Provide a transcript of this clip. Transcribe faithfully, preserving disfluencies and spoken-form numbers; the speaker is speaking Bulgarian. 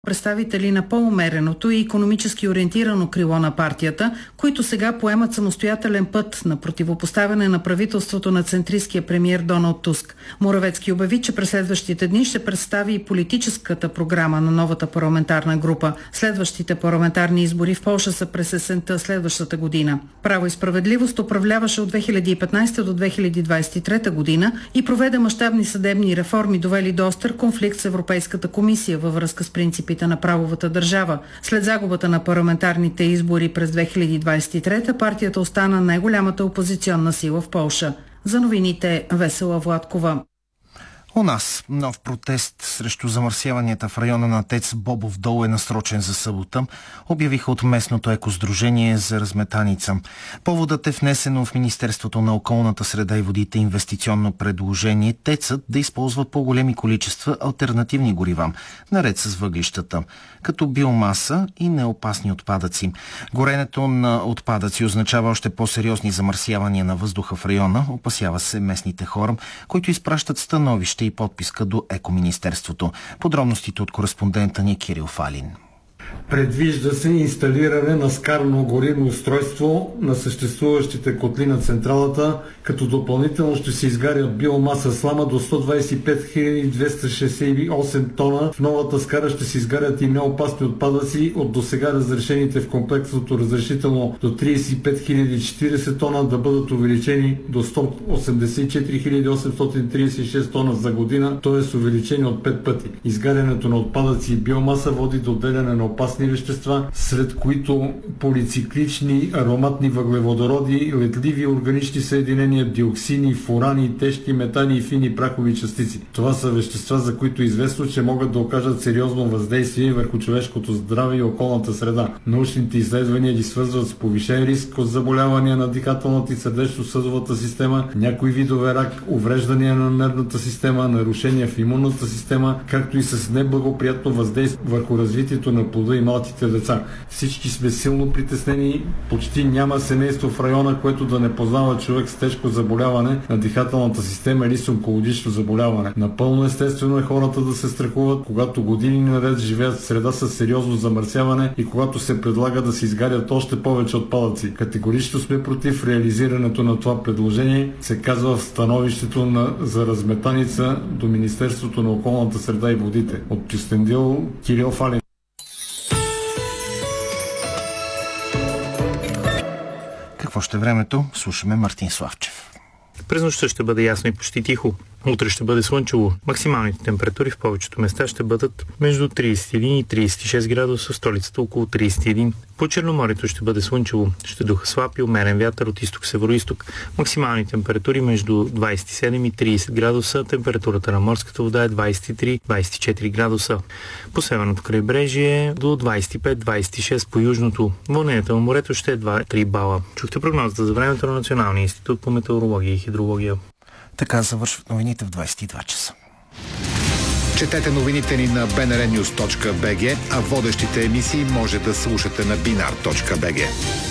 представители на по-умереното и икономически ориентирано крило на партията, които сега поемат самостоятелен път на противопоставяне на правителството на центристския премиер Доналд Туск. Моравецки обяви, че през следващите дни ще представи и политическата програма на новата парламентарна група. Следващите парламентарни избори в Полша са през есента следващата година. Право и справедливост управляваше от две хиляди и петнадесета до две хиляди двадесет и трета година и проведе мащабни съдебни реформи, довели до остър конфликт с Европейската комисия във връзка с принципите на правовата държава. След загубата на парламентарните избори през две хиляди двадесет и трета партията остана най-голямата опозиционна сила в Полша. За новините Весела Владкова. У нас нов протест срещу замърсяванията в района на ТЕЦ Бобов дол е насрочен за събота, обявиха от местното екосдружение за разметаница. Поводът е внесено в Министерството на околната среда и водите инвестиционно предложение ТЕЦът да използва по-големи количества алтернативни горива, наред с въглищата, като биомаса и неопасни отпадъци. Горенето на отпадъци означава още по-сериозни замърсявания на въздуха в района, опасява се местните хора, които изпращат становище и подписка до Екоминистерството. Подробностите от кореспондента ни Кирил Фалин. Предвижда се инсталиране на скарно горивно устройство на съществуващите котли на централата, като допълнително ще се изгарят биомаса слама до сто двадесет и пет хиляди двеста шестдесет и осем тона. В новата скара ще се изгарят и неопасни отпадъци от досега разрешените в комплексното разрешително до тридесет и пет хиляди четиридесет тона да бъдат увеличени до сто осемдесет и четири хиляди осемстотин тридесет и шест тона за година, т.е. увеличени от пет пъти. Изгарянето на отпадъци и биомаса води до отделяне на опасни вещества, сред които полициклични ароматни въглеводороди, летливи органични съединения, диоксини, фурани, тежки метани и фини прахови частици. Това са вещества, за които е известно, че могат да окажат сериозно въздействие върху човешкото здраве и околната среда. Научните изследвания ги свързват с повишен риск от заболявания на дихателната и сърдечно-съдовата система, някои видове рак, увреждания на нервната система, нарушения в имунната система, както и с неблагоприятно въздействие върху развитието на плода и малките деца. Всички сме силно притеснени. Почти няма семейство в района, което да не познава човек с тежко заболяване на дихателната система или с онкологично заболяване. Напълно естествено е хората да се страхуват, когато години наред живеят в среда с сериозно замърсяване и когато се предлага да се изгарят още повече отпадъци. Категорично сме против реализирането на това предложение, се казва в становището на, за разметаница до Министерството на околната среда и водите. От Кюстендил, Кирил Фалин. Какво ще е времето? Слушаме Мартин Славчев. През нощта ще бъде ясно и почти тихо. Утре ще бъде слънчево. Максималните температури в повечето места ще бъдат между тридесет и един и тридесет и шест градуса, в столицата около тридесет и един. По Черноморието ще бъде слънчево. Ще духа слаб и умерен вятър от изток-североизток. Максимални температури между двадесет и седем и тридесет градуса. Температурата на морската вода е двадесет и три до двадесет и четири градуса. По северното крайбрежие до двадесет и пет до двадесет и шест по южното. Вълнението на морето ще е два до три бала. Чухте прогнозата за времето на Националния институт по метеорология и хидрология. Така завършват новините в двадесет и два часа. Четете новините ни на би ен ар нюз точка би джи, а водещите емисии може да слушате на бинар точка би джи.